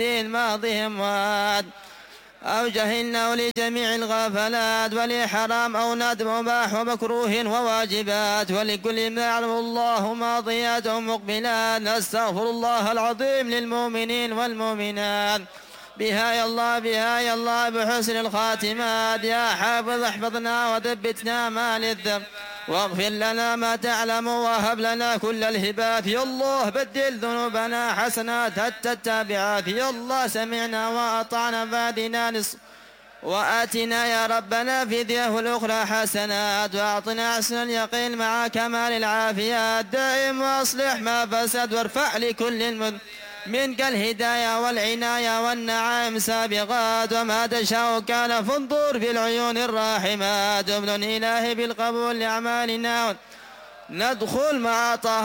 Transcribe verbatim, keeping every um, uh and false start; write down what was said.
ماضهم واد أو جهلنا لجميع الغفلات ولحرام أو ندم مباح ومكروه وواجبات ولكل ما يعلم الله ماضيات مقبلات. نستغفر الله العظيم للمؤمنين والمؤمنات. بها يا الله بها يا الله بحسن الخاتمات. يا حافظ احفظنا وثبتنا ما للذنب واغفر لنا ما تعلم وهب لنا كل الهبات. يا الله بدل ذنوبنا حسنات حتى التابعات. يا الله سمعنا وأطعنا فادنا نص وآتنا يا ربنا في ذيه الأخرى حسنات وأعطنا حسن اليقين مع كمال العافيات. دائم وأصلح ما فسد وارفع لكل المذنب منك الهداية والعناية والنعائم سابقات. وما تشاء كان فانظر في العيون الراحمات. ابن إلهي بالقبول لأعمالنا ندخل مع طه